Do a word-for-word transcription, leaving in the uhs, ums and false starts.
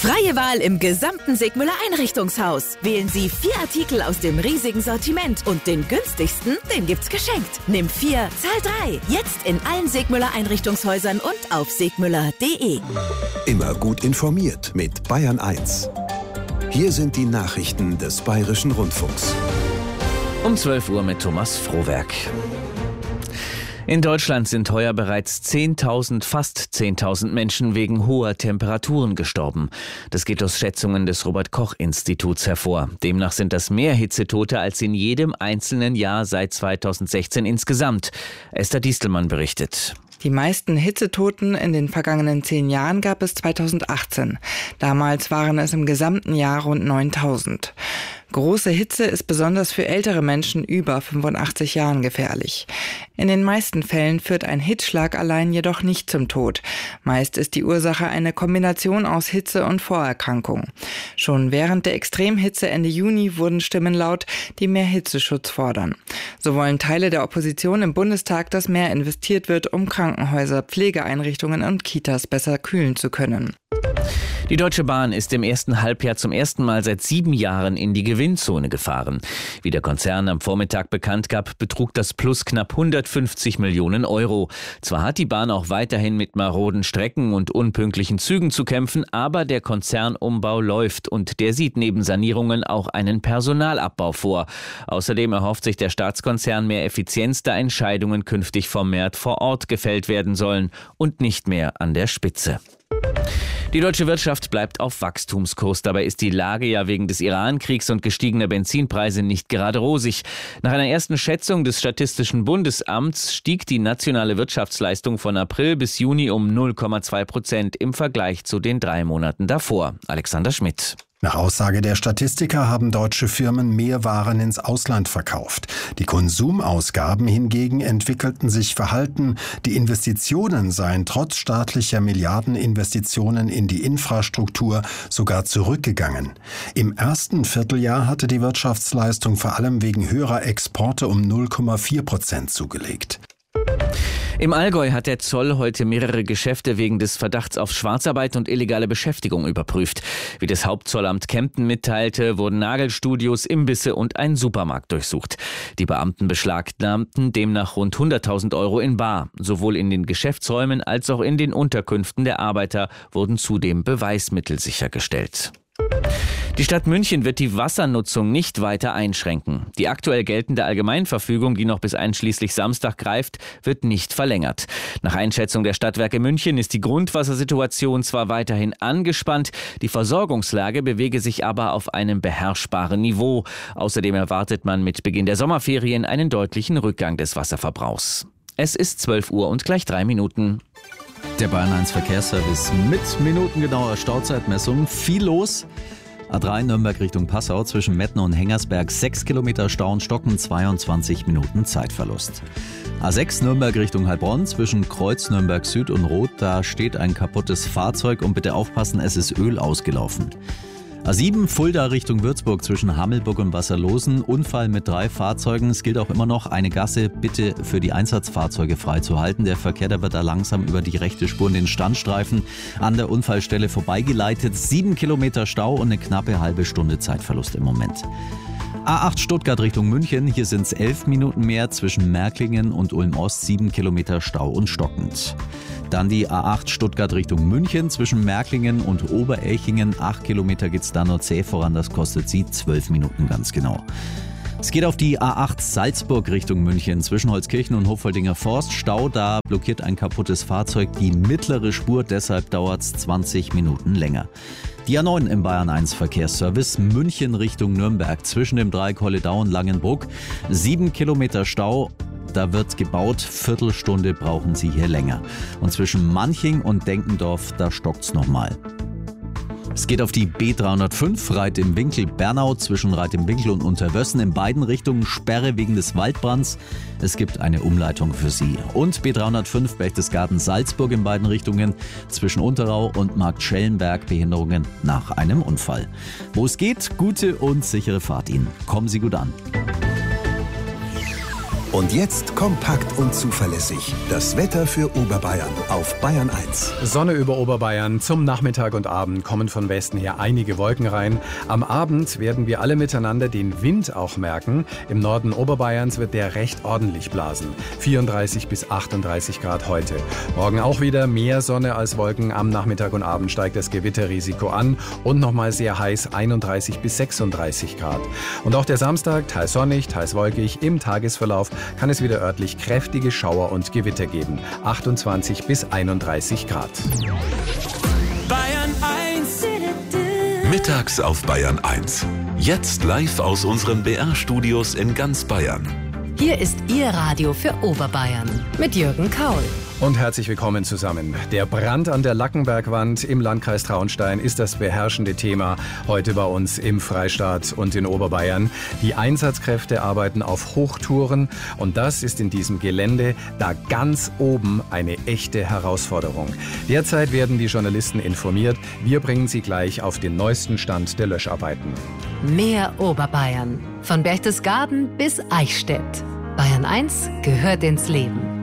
Freie Wahl im gesamten Segmüller Einrichtungshaus. Wählen Sie vier Artikel aus dem riesigen Sortiment und den günstigsten, den gibt's geschenkt. Nimm vier, zahl drei. Jetzt in allen Segmüller Einrichtungshäusern und auf segmüller punkt de. Immer gut informiert mit Bayern eins. Hier sind die Nachrichten des Bayerischen Rundfunks. Um zwölf Uhr mit Thomas Frohwerk. In Deutschland sind heuer bereits zehntausend, fast zehntausend Menschen wegen hoher Temperaturen gestorben. Das geht aus Schätzungen des Robert-Koch-Instituts hervor. Demnach sind das mehr Hitzetote als in jedem einzelnen Jahr seit zweitausendsechzehn insgesamt. Esther Diestelmann berichtet. Die meisten Hitzetoten in den vergangenen zehn Jahren gab es zweitausendachtzehn. Damals waren es im gesamten Jahr rund neuntausend. Große Hitze ist besonders für ältere Menschen über fünfundachtzig Jahren gefährlich. In den meisten Fällen führt ein Hitzschlag allein jedoch nicht zum Tod. Meist ist die Ursache eine Kombination aus Hitze und Vorerkrankung. Schon während der Extremhitze Ende Juni wurden Stimmen laut, die mehr Hitzeschutz fordern. So wollen Teile der Opposition im Bundestag, dass mehr investiert wird, um Krankenhäuser, Pflegeeinrichtungen und Kitas besser kühlen zu können. Die Deutsche Bahn ist im ersten Halbjahr zum ersten Mal seit sieben Jahren in die Gewinnzone gefahren. Wie der Konzern am Vormittag bekannt gab, betrug das Plus knapp hundertfünfzig Millionen Euro. Zwar hat die Bahn auch weiterhin mit maroden Strecken und unpünktlichen Zügen zu kämpfen, aber der Konzernumbau läuft und der sieht neben Sanierungen auch einen Personalabbau vor. Außerdem erhofft sich der Staatskonzern mehr Effizienz, da Entscheidungen künftig vermehrt vor Ort gefällt werden sollen und nicht mehr an der Spitze. Die deutsche Wirtschaft bleibt auf Wachstumskurs. Dabei ist die Lage ja wegen des Iran-Kriegs und gestiegener Benzinpreise nicht gerade rosig. Nach einer ersten Schätzung des Statistischen Bundesamts stieg die nationale Wirtschaftsleistung von April bis Juni um null Komma zwei Prozent im Vergleich zu den drei Monaten davor. Alexander Schmidt. Nach Aussage der Statistiker haben deutsche Firmen mehr Waren ins Ausland verkauft. Die Konsumausgaben hingegen entwickelten sich verhalten. Die Investitionen seien trotz staatlicher Milliardeninvestitionen in die Infrastruktur sogar zurückgegangen. Im ersten Vierteljahr hatte die Wirtschaftsleistung vor allem wegen höherer Exporte um null Komma vier Prozent zugelegt. Im Allgäu hat der Zoll heute mehrere Geschäfte wegen des Verdachts auf Schwarzarbeit und illegale Beschäftigung überprüft. Wie das Hauptzollamt Kempten mitteilte, wurden Nagelstudios, Imbisse und ein Supermarkt durchsucht. Die Beamten beschlagnahmten demnach rund hunderttausend Euro in bar. Sowohl in den Geschäftsräumen als auch in den Unterkünften der Arbeiter wurden zudem Beweismittel sichergestellt. Die Stadt München wird die Wassernutzung nicht weiter einschränken. Die aktuell geltende Allgemeinverfügung, die noch bis einschließlich Samstag greift, wird nicht verlängert. Nach Einschätzung der Stadtwerke München ist die Grundwassersituation zwar weiterhin angespannt, die Versorgungslage bewege sich aber auf einem beherrschbaren Niveau. Außerdem erwartet man mit Beginn der Sommerferien einen deutlichen Rückgang des Wasserverbrauchs. Es ist zwölf Uhr und gleich drei Minuten. Der Bayern eins Verkehrsservice mit minutengenauer Stauzeitmessung. Viel los. A drei Nürnberg Richtung Passau zwischen Metten und Hengersberg sechs Kilometer Stau und Stocken, zweiundzwanzig Minuten Zeitverlust. A sechs Nürnberg Richtung Heilbronn zwischen Kreuz Nürnberg Süd und Roth, da steht ein kaputtes Fahrzeug und bitte aufpassen, es ist Öl ausgelaufen. A sieben Fulda Richtung Würzburg zwischen Hammelburg und Wasserlosen, Unfall mit drei Fahrzeugen. Es gilt auch immer noch eine Gasse bitte für die Einsatzfahrzeuge freizuhalten. Der Verkehr, der wird da langsam über die rechte Spur in den Standstreifen an der Unfallstelle vorbeigeleitet. Sieben Kilometer Stau und eine knappe halbe Stunde Zeitverlust im Moment. A acht Stuttgart Richtung München, hier sind es elf Minuten mehr zwischen Märklingen und Ulm-Ost, sieben Kilometer Stau und stockend. Dann die A acht Stuttgart Richtung München zwischen Märklingen und Oberelchingen, acht Kilometer geht's da nur zäh voran, das kostet sie zwölf Minuten ganz genau. Es geht auf die A acht Salzburg Richtung München zwischen Holzkirchen und Hoffoldinger Forst. Stau, da blockiert ein kaputtes Fahrzeug die mittlere Spur, deshalb dauert es zwanzig Minuten länger. Die A neun im Bayern eins Verkehrsservice München Richtung Nürnberg zwischen dem Dreieck Holledau und Langenbruck. Sieben Kilometer Stau, da wird gebaut, Viertelstunde brauchen Sie hier länger. Und zwischen Manching und Denkendorf, da stockt's nochmal. Es geht auf die B dreihundertfünf Reit im Winkel Bernau zwischen Reit im Winkel und Unterwössen. In beiden Richtungen Sperre wegen des Waldbrands. Es gibt eine Umleitung für Sie. Und B dreihundertfünf Berchtesgaden Salzburg in beiden Richtungen zwischen Unterau und Marktschellenberg Behinderungen nach einem Unfall. Wo es geht, gute und sichere Fahrt Ihnen. Kommen Sie gut an. Und jetzt kompakt und zuverlässig. Das Wetter für Oberbayern auf Bayern eins. Sonne über Oberbayern. Zum Nachmittag und Abend kommen von Westen her einige Wolken rein. Am Abend werden wir alle miteinander den Wind auch merken. Im Norden Oberbayerns wird der recht ordentlich blasen. vierunddreißig bis achtunddreißig Grad heute. Morgen auch wieder mehr Sonne als Wolken. Am Nachmittag und Abend steigt das Gewitterrisiko an und nochmal sehr heiß, einunddreißig bis sechsunddreißig Grad. Und auch der Samstag, teils sonnig, teils wolkig. Im Tagesverlauf kann es wieder örtlich kräftige Schauer und Gewitter geben. achtundzwanzig bis einunddreißig Grad. Bayern eins. Mittags auf Bayern eins. Jetzt live aus unseren B R-Studios in ganz Bayern. Hier ist Ihr Radio für Oberbayern mit Jürgen Kaul. Und herzlich willkommen zusammen. Der Brand an der Lackenbergwand im Landkreis Traunstein ist das beherrschende Thema heute bei uns im Freistaat und in Oberbayern. Die Einsatzkräfte arbeiten auf Hochtouren und das ist in diesem Gelände da ganz oben eine echte Herausforderung. Derzeit werden die Journalisten informiert. Wir bringen Sie gleich auf den neuesten Stand der Löscharbeiten. Mehr Oberbayern. Von Berchtesgaden bis Eichstätt. Bayern eins gehört ins Leben.